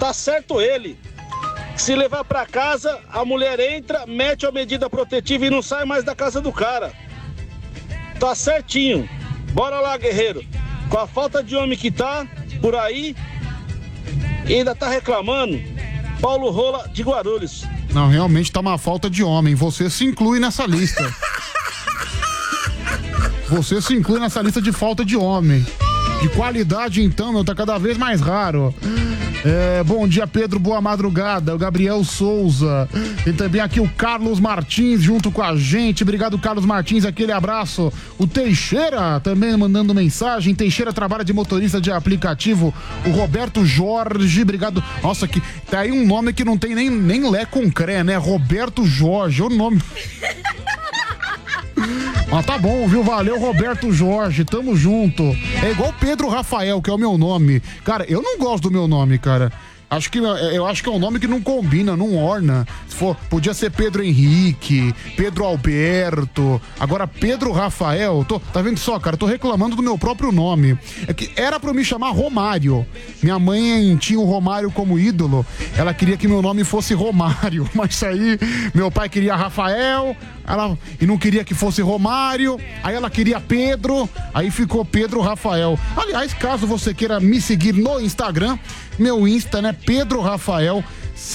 Tá certo ele. Se levar pra casa, a mulher entra, mete a medida protetiva e não sai mais da casa do cara. Tá certinho. Bora lá, guerreiro. Com a falta de homem que tá por aí, ainda tá reclamando. Paulo Rola de Guarulhos. Não, realmente tá uma falta de homem. Você se inclui nessa lista. Você se inclui nessa lista de falta de homem. De qualidade, então, meu, tá cada vez mais raro. Bom dia, Pedro, boa madrugada. O Gabriel Souza. Tem também aqui o Carlos Martins junto com a gente. Obrigado, Carlos Martins, aquele abraço. O Teixeira também mandando mensagem. Teixeira trabalha de motorista de aplicativo. O Roberto Jorge, obrigado. Nossa, que tá aí um nome que não tem nem lé com cré, né? Roberto Jorge, o nome... Ah, tá bom, viu? Valeu, Roberto Jorge, tamo junto. É igual Pedro Rafael, que é o meu nome. Cara, eu não gosto do meu nome, cara. Eu acho que é um nome que não combina, não orna. Podia ser Pedro Henrique, Pedro Alberto. Agora, Pedro Rafael, tá vendo só, cara? Tô reclamando do meu próprio nome. É que era pra eu me chamar Romário. Minha mãe tinha o Romário como ídolo. Ela queria que meu nome fosse Romário. Mas aí, meu pai queria Rafael, e não queria que fosse Romário. Aí ela queria Pedro, aí ficou Pedro Rafael. Aliás, caso você queira me seguir no Instagram, meu Insta, né? Pedro Rafael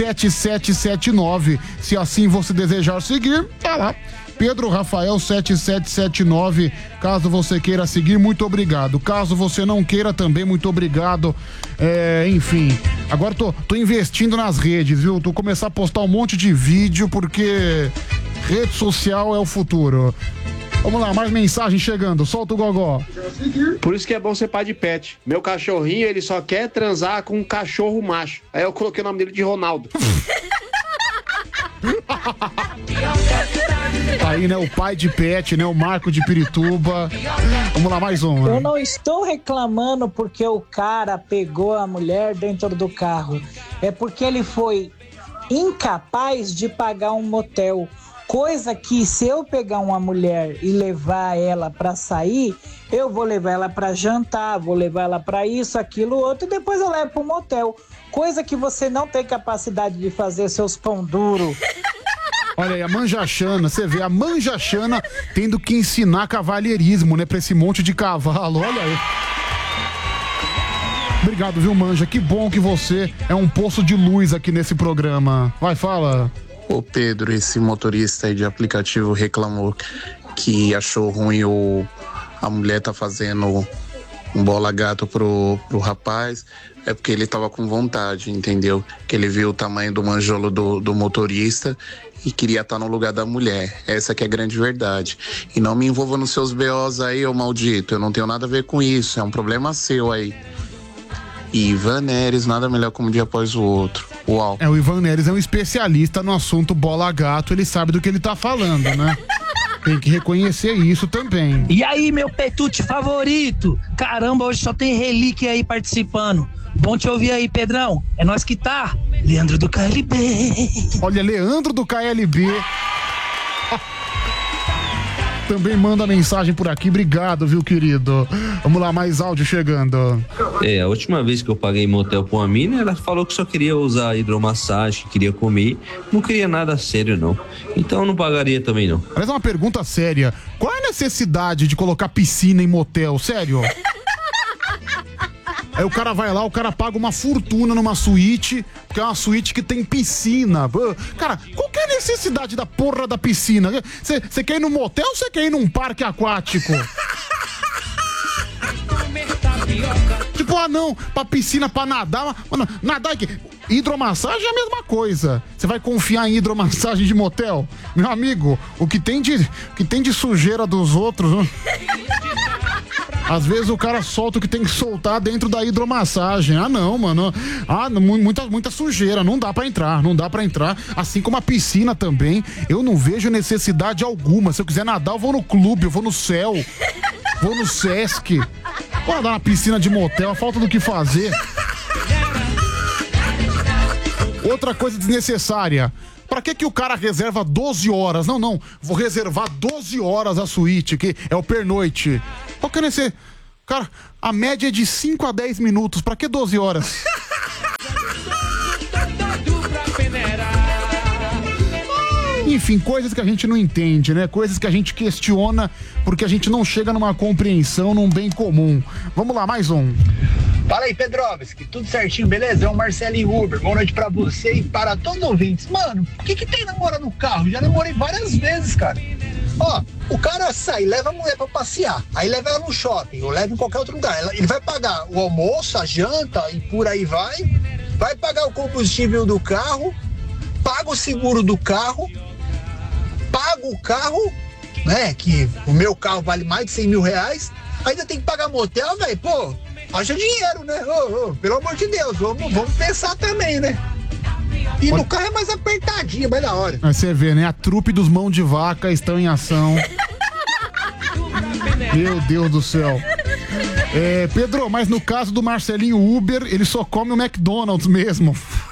7779. Se assim você desejar seguir, tá lá. Pedro Rafael 7779. Caso você queira seguir, muito obrigado. Caso você não queira também, muito obrigado. Enfim, agora tô investindo nas redes, viu? Tô começando a postar um monte de vídeo porque rede social é o futuro. Vamos lá, mais mensagem chegando. Solta o gogó. Por isso que é bom ser pai de pet. Meu cachorrinho, ele só quer transar com um cachorro macho. Aí eu coloquei o nome dele de Ronaldo. Aí, né, o pai de pet, né, o Marco de Pirituba. Vamos lá, mais um. Eu não estou reclamando porque o cara pegou a mulher dentro do carro. É porque ele foi incapaz de pagar um motel. Coisa que se eu pegar uma mulher e levar ela pra sair, eu vou levar ela pra jantar, vou levar ela pra isso, aquilo, outro, e depois eu levo pro motel. Coisa que você não tem capacidade de fazer, seus pão duro. Olha aí, a Manjachana, você vê, a Manjachana tendo que ensinar cavalheirismo, né, pra esse monte de cavalo, olha aí. Obrigado, viu, Manja? Que bom que você é um poço de luz aqui nesse programa. Vai, fala. Ô Pedro, esse motorista aí de aplicativo reclamou que achou ruim a mulher tá fazendo um bola gato pro rapaz. É porque ele tava com vontade, entendeu? Que ele viu o tamanho do manjolo do motorista e queria estar no lugar da mulher. Essa que é a grande verdade. E não me envolva nos seus BOs aí, ô maldito. Eu não tenho nada a ver com isso. É um problema seu aí. E Ivan Neres, nada melhor como um dia após o outro. Uau. O Ivan Neres é um especialista no assunto bola gato, ele sabe do que ele tá falando, né? Tem que reconhecer isso também. E aí, meu petute favorito? Caramba, hoje só tem relíquia aí participando. Bom te ouvir aí, Pedrão. É nós que tá. Leandro do KLB. Olha, Leandro do KLB. Também manda mensagem por aqui, obrigado, viu, querido? Vamos lá, mais áudio chegando. A última vez que eu paguei motel pra uma mina, ela falou que só queria usar hidromassagem, que queria comer, não queria nada sério, não. Então eu não pagaria também, não. Mas é uma pergunta séria, qual é a necessidade de colocar piscina em motel, sério? Aí o cara vai lá, o cara paga uma fortuna numa suíte, que é uma suíte que tem piscina. Cara, qual que é a necessidade da porra da piscina? Você quer ir num motel ou você quer ir num parque aquático? Tipo, não, pra piscina, pra nadar. Mano, nadar aqui. Hidromassagem é a mesma coisa. Você vai confiar em hidromassagem de motel? Meu amigo, o que tem de sujeira dos outros... Às vezes o cara solta o que tem que soltar dentro da hidromassagem. Ah, não, mano. Muita sujeira. Não dá pra entrar. Assim como a piscina também. Eu não vejo necessidade alguma. Se eu quiser nadar, eu vou no clube, eu vou no céu. Vou no Sesc. Vou nadar na piscina de motel. Falta do que fazer. Outra coisa desnecessária. Pra que o cara reserva 12 horas? Não, vou reservar 12 horas a suíte, que é o pernoite. Qual que é nesse... Cara, a média é de 5 a 10 minutos. Pra que 12 horas? Enfim, coisas que a gente não entende, né? Coisas que a gente questiona porque a gente não chega numa compreensão, num bem comum. Vamos lá, mais um. Fala aí, Pedrovski, tudo certinho, beleza? É o Marcelinho Uber, boa noite pra você e para todos os ouvintes. Mano, por que tem namora no carro? Já namorei várias vezes, cara. Ó, o cara sai, leva a mulher pra passear, aí leva ela no shopping, ou leva em qualquer outro lugar. Ele vai pagar o almoço, a janta e por aí vai pagar o combustível do carro, paga o seguro do carro, paga o carro, né, que o meu carro vale mais de 100 mil reais, ainda tem que pagar motel, velho, pô, haja dinheiro, né, pelo amor de Deus, vamos pensar também, né. E no carro é mais apertadinho, mais da hora. Aí você vê, né? A trupe dos mão de vaca estão em ação. Meu Deus do céu. Pedro, mas no caso do Marcelinho Uber, ele só come o McDonald's mesmo.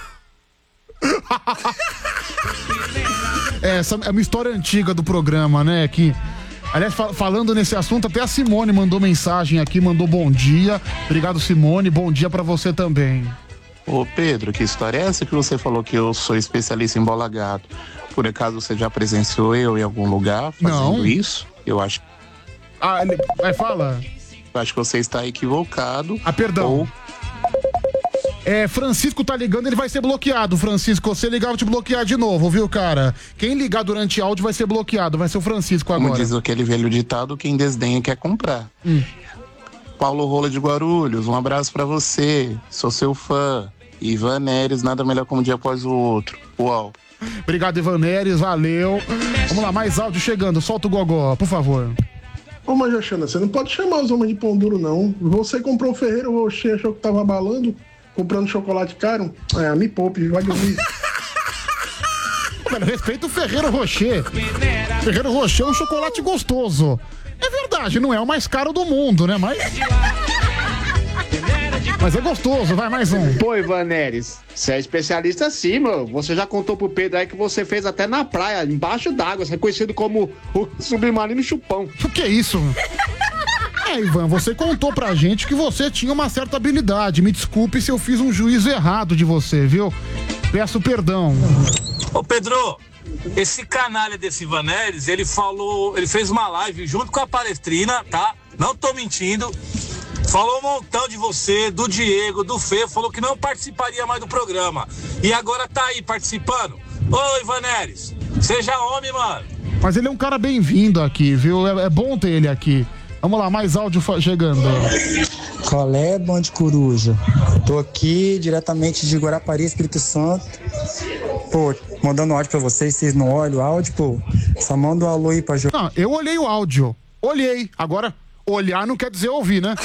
Essa é uma história antiga do programa, né? Que, aliás, falando nesse assunto, até a Simone mandou mensagem aqui, mandou bom dia. Obrigado, Simone. Bom dia pra você também. Ô Pedro, que história é essa que você falou que eu sou especialista em bola gato? Por acaso você já presenciou eu em algum lugar fazendo isso? Eu acho. Vai, fala. Eu acho que você está equivocado. Perdão. Francisco tá ligando, ele vai ser bloqueado. Francisco, você ligar, eu vou te bloquear de novo, viu, cara? Quem ligar durante áudio vai ser bloqueado, vai ser o Francisco agora. Como diz aquele velho ditado, quem desdenha quer comprar. Paulo Rola de Guarulhos, um abraço pra você, sou seu fã. Ivan Neres, nada melhor como um dia após o outro. Uau. Obrigado, Ivan Neres, valeu. Vamos lá, mais áudio chegando, solta o gogó, por favor. Ô, Major Xana, você não pode chamar os homens de pão duro, não. Você comprou o Ferreiro Rocher, achou que tava abalando, comprando chocolate caro? Me poupe, vai dormir. Velho, respeita o Ferreiro Rocher. Ferreiro Rocher é um chocolate gostoso. É verdade, não é o mais caro do mundo, né? Mas é gostoso, vai mais um. Pô, Ivan Neres, você é especialista sim, meu. Você já contou pro Pedro aí que você fez até na praia, embaixo d'água. Você é conhecido como o submarino chupão. O que é isso? Ivan, você contou pra gente que você tinha uma certa habilidade. Me desculpe se eu fiz um juízo errado de você, viu? Peço perdão. Ô, Pedro, esse canalha desse Ivan Neres, ele fez uma live junto com a Palestrina, tá? Não tô mentindo. Falou um montão de você, do Diego, do Fê, falou que não participaria mais do programa. E agora tá aí participando. Ô, Ivan Neres, seja homem, mano. Mas ele é um cara bem-vindo aqui, viu? É bom ter ele aqui. Vamos lá, mais áudio chegando. Qual é, Bande Coruja? Tô aqui diretamente de Guarapari, Espírito Santo. Pô, mandando áudio pra vocês não olham o áudio, pô. Só manda um alô aí pra Não, eu olhei o áudio. Olhei. Agora, olhar não quer dizer ouvir, né?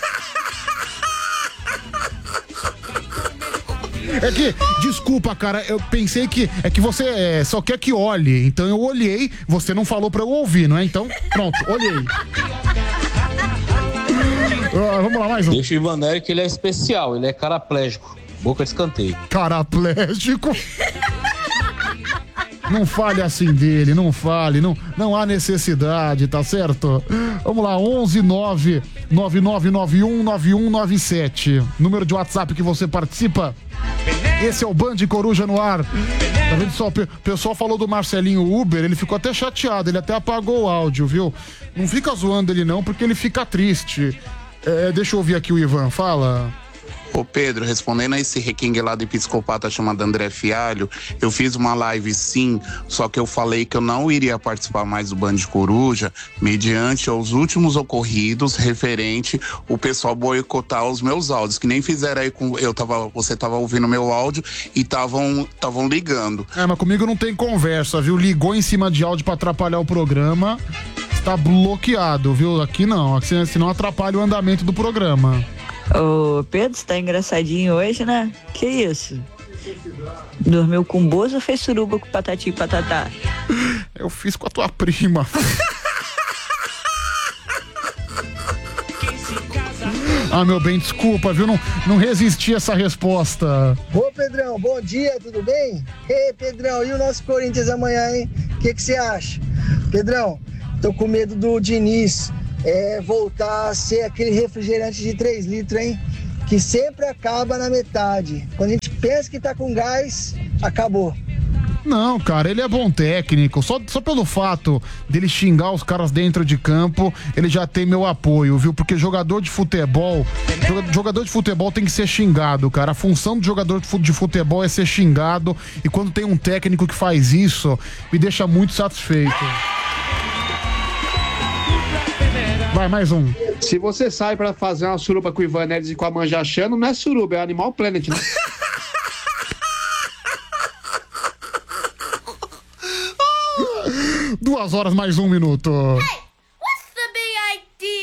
É que, desculpa, cara, eu pensei que você só quer que olhe. Então eu olhei, você não falou pra eu ouvir, não é? Então, pronto, olhei. Vamos lá, mais um. Deixa o Ivan Neres que ele é especial, ele é caraplégico. Boca de escanteio. Caraplégico? Não fale assim dele, não fale, não há necessidade, tá certo? Vamos lá, 11-99991-9197. Número de WhatsApp que você participa. Esse é o Band Coruja no ar. Tá vendo só? O pessoal falou do Marcelinho Uber, ele ficou até chateado, ele até apagou o áudio, viu? Não fica zoando ele não, porque ele fica triste. Deixa eu ouvir aqui o Ivan, fala. Ô Pedro, respondendo a esse requenguelado psicopata chamado André Fialho, eu fiz uma live sim, só que eu falei que eu não iria participar mais do Band Coruja, mediante aos últimos ocorridos referente o pessoal boicotar os meus áudios, que nem fizeram aí com... Você tava ouvindo meu áudio e tavam ligando. Mas comigo não tem conversa, viu? Ligou em cima de áudio pra atrapalhar o programa, está bloqueado, viu? Aqui não, senão atrapalha o andamento do programa. Ô, Pedro, você tá engraçadinho hoje, né? Que isso? Dormiu com bozo ou fez suruba com patati e patatá? Eu fiz com a tua prima. Meu bem, desculpa, viu? Não resisti a essa resposta. Ô, Pedrão, bom dia, tudo bem? Ei, Pedrão, e o nosso Corinthians amanhã, hein? O que você acha? Pedrão, tô com medo do Diniz voltar a ser aquele refrigerante de 3 litros, hein? Que sempre acaba na metade. Quando a gente pensa que tá com gás, acabou. Não, cara, ele é bom técnico. Só pelo fato dele xingar os caras dentro de campo, ele já tem meu apoio, viu? Porque jogador de futebol tem que ser xingado, cara. A função do jogador de futebol é ser xingado. E quando tem um técnico que faz isso, me deixa muito satisfeito. Vai, mais um. Se você sai pra fazer uma suruba com o Ivan Neves e com a Manja Chano, não é suruba, é Animal Planet, né? 2 horas mais 1 minuto.